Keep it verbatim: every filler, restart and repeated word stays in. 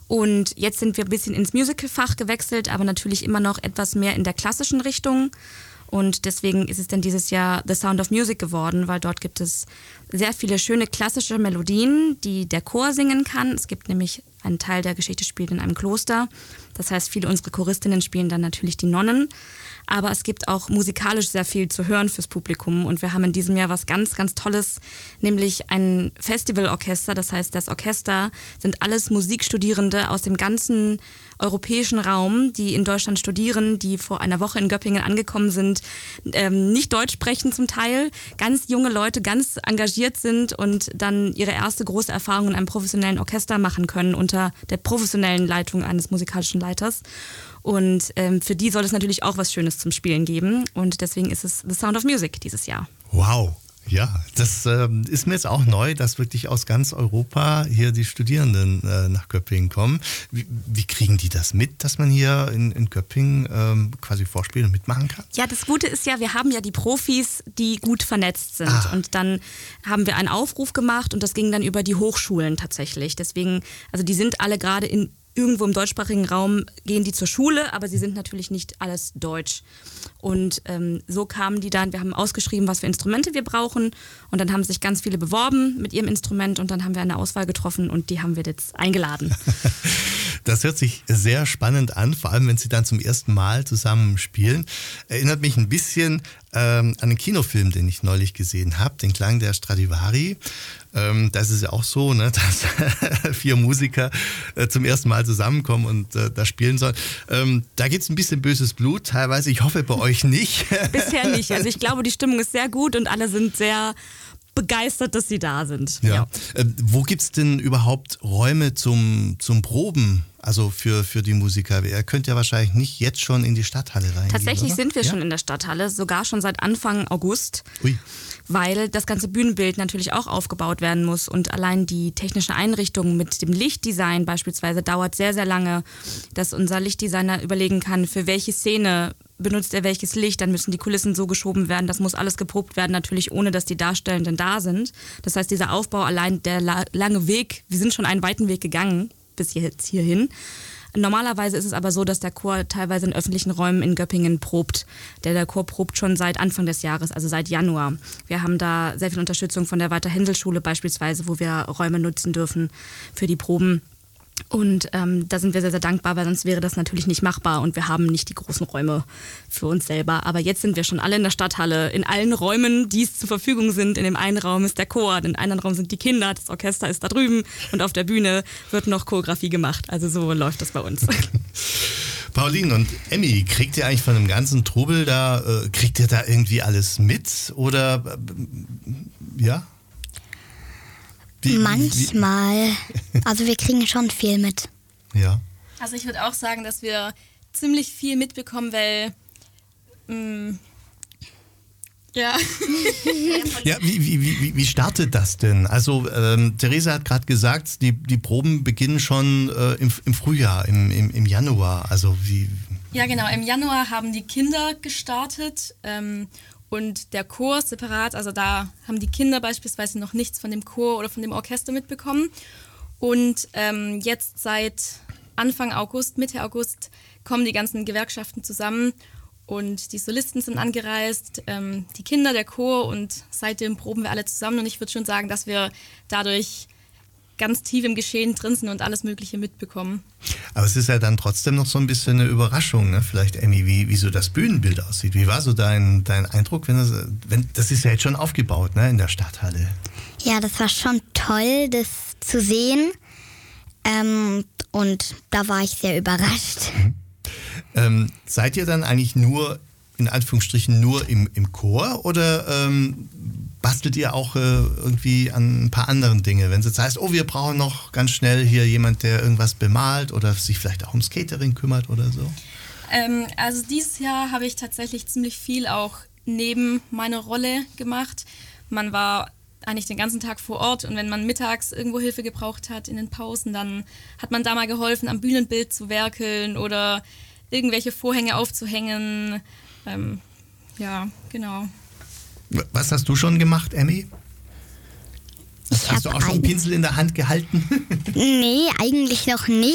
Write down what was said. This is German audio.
Und jetzt sind wir ein bisschen ins Musical-Fach gewechselt, aber natürlich immer noch etwas mehr in der klassischen Richtung. Und deswegen ist es dann dieses Jahr The Sound of Music geworden, weil dort gibt es sehr viele schöne klassische Melodien, die der Chor singen kann. Es gibt nämlich einen Teil der Geschichte spielt in einem Kloster. Das heißt, viele unserer Choristinnen spielen dann natürlich die Nonnen. Aber es gibt auch musikalisch sehr viel zu hören fürs Publikum. Und wir haben in diesem Jahr was ganz, ganz Tolles, nämlich ein Festivalorchester. Das heißt, das Orchester sind alles Musikstudierende aus dem ganzen europäischen Raum, die in Deutschland studieren, die vor einer Woche in Göppingen angekommen sind, ähm, nicht Deutsch sprechen zum Teil, ganz junge Leute, ganz engagiert sind und dann ihre erste große Erfahrung in einem professionellen Orchester machen können unter der professionellen Leitung eines musikalischen Leiters. Und ähm, für die soll es natürlich auch was Schönes zum Spielen geben. Und deswegen ist es The Sound of Music dieses Jahr. Wow, ja, das ähm, ist mir jetzt auch neu, dass wirklich aus ganz Europa hier die Studierenden äh, nach Göppingen kommen. Wie, wie kriegen die das mit, dass man hier in, in Göppingen ähm, quasi vorspielen und mitmachen kann? Ja, das Gute ist ja, wir haben ja die Profis, die gut vernetzt sind. Ah. Und dann haben wir einen Aufruf gemacht und das ging dann über die Hochschulen tatsächlich. Deswegen, also die sind alle gerade in irgendwo im deutschsprachigen Raum gehen die zur Schule, aber sie sind natürlich nicht alles deutsch. Und ähm, so kamen die dann, wir haben ausgeschrieben, was für Instrumente wir brauchen und dann haben sich ganz viele beworben mit ihrem Instrument und dann haben wir eine Auswahl getroffen und die haben wir jetzt eingeladen. Das hört sich sehr spannend an, vor allem wenn sie dann zum ersten Mal zusammen spielen. Erinnert mich ein bisschen ähm, an einen Kinofilm, den ich neulich gesehen habe, den Klang der Stradivari. Ähm, das ist ja auch so, ne, dass vier Musiker äh, zum ersten Mal zusammenkommen und äh, da spielen sollen. Ähm, da gibt es ein bisschen böses Blut teilweise. Ich hoffe bei euch nicht. Bisher nicht. Also ich glaube, die Stimmung ist sehr gut und alle sind sehr begeistert, dass sie da sind. Ja. Ja. Äh, wo gibt es denn überhaupt Räume zum, zum Proben? Also für, für die Musiker. Ihr könnt ja wahrscheinlich nicht jetzt schon in die Stadthalle rein. Tatsächlich oder? sind wir ja? schon in der Stadthalle, sogar schon seit Anfang August. Ui. Weil das ganze Bühnenbild natürlich auch aufgebaut werden muss und allein die technische Einrichtung mit dem Lichtdesign beispielsweise dauert sehr, sehr lange, dass unser Lichtdesigner überlegen kann, für welche Szene benutzt er welches Licht, dann müssen die Kulissen so geschoben werden, das muss alles geprobt werden, natürlich ohne, dass die Darstellenden da sind. Das heißt, dieser Aufbau, allein der la- lange Weg, wir sind schon einen weiten Weg gegangen bis jetzt hierhin. Normalerweise ist es aber so, dass der Chor teilweise in öffentlichen Räumen in Göppingen probt. Der, der Chor probt schon seit Anfang des Jahres, also seit Januar. Wir haben da sehr viel Unterstützung von der Walter-Hensel-Schule beispielsweise, wo wir Räume nutzen dürfen für die Proben. Und ähm, da sind wir sehr, sehr dankbar, weil sonst wäre das natürlich nicht machbar und wir haben nicht die großen Räume für uns selber. Aber jetzt sind wir schon alle in der Stadthalle, in allen Räumen, die es zur Verfügung sind. In dem einen Raum ist der Chor, in dem anderen Raum sind die Kinder, das Orchester ist da drüben und auf der Bühne wird noch Choreografie gemacht. Also so läuft das bei uns. Pauline und Emmy, kriegt ihr eigentlich von dem ganzen Trubel da, äh, kriegt ihr da irgendwie alles mit? Oder, äh, ja? Wie, Manchmal. Wie? Also wir kriegen schon viel mit. Ja. Also ich würde auch sagen, dass wir ziemlich viel mitbekommen, weil mh, ja. Ja, wie, wie, wie, wie startet das denn? Also ähm, Theresa hat gerade gesagt, die, die Proben beginnen schon äh, im, im Frühjahr, im, im, im Januar. Also wie? Ja genau, im Januar haben die Kinder gestartet. Ähm, Und der Chor separat, also da haben die Kinder beispielsweise noch nichts von dem Chor oder von dem Orchester mitbekommen. Und ähm, jetzt seit Anfang August, Mitte August, kommen die ganzen Gewerkschaften zusammen und die Solisten sind angereist, ähm, die Kinder, der Chor und seitdem proben wir alle zusammen. Und ich würde schon sagen, dass wir dadurch ganz tief im Geschehen drin sind und alles Mögliche mitbekommen. Aber es ist ja dann trotzdem noch so ein bisschen eine Überraschung, ne? Vielleicht, Emmy, wie, wie so das Bühnenbild aussieht. Wie war so dein, dein Eindruck, wenn das, wenn, das ist ja jetzt schon aufgebaut, ne, in der Stadthalle? Ja, das war schon toll, das zu sehen. Ähm, und da war ich sehr überrascht. Mhm. Ähm, seid ihr dann eigentlich nur, in Anführungsstrichen, nur im, im Chor oder ähm, bastelt ihr auch äh, irgendwie an ein paar anderen Dinge? Wenn es jetzt heißt, oh, wir brauchen noch ganz schnell hier jemand, der irgendwas bemalt oder sich vielleicht auch ums Catering kümmert oder so? Ähm, also dieses Jahr habe ich tatsächlich ziemlich viel auch neben meiner Rolle gemacht. Man war eigentlich den ganzen Tag vor Ort und wenn man mittags irgendwo Hilfe gebraucht hat in den Pausen, dann hat man da mal geholfen, am Bühnenbild zu werkeln oder irgendwelche Vorhänge aufzuhängen. Ähm, ja, genau. Was hast du schon gemacht, Emmy? Ich Hast du auch schon einen Pinsel in der Hand gehalten? Nee, eigentlich noch nicht.